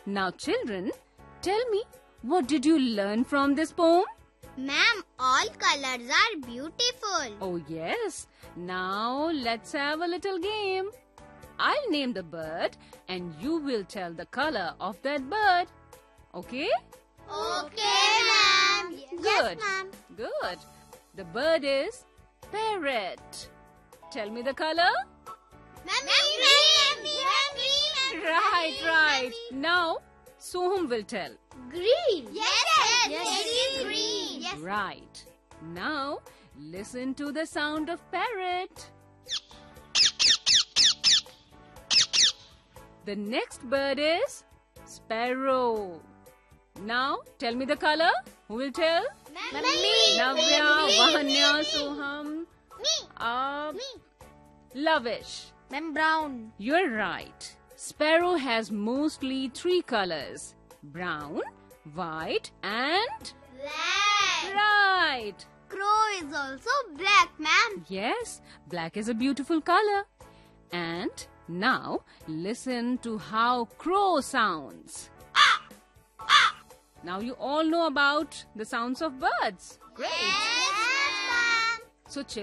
Now children, tell me, what did you learn from this poem? Ma'am, all colors are beautiful. Oh yes. Now let's have a little game. I'll name the bird and you will tell the color of that bird. Okay? Okay, ma'am. Good. Yes, ma'am. Good. The bird is parrot. Tell me the color. Ma'am, green. Right. Now Soham will tell. Green. Yes. It is green. Yes. Right. Now listen to the sound of parrot. The next bird is sparrow. Now tell me the color. Who will tell? Me. Navya, Vahanya, Soham. Me. Lavish. Ma'am, brown. You're right. Sparrow has mostly 3 colors. Brown, white and... Black. Right. Crow is also black, ma'am. Yes, black is a beautiful color. And now listen to how crow sounds. Now you all know about the sounds of birds. Great. Yes, ma'am. So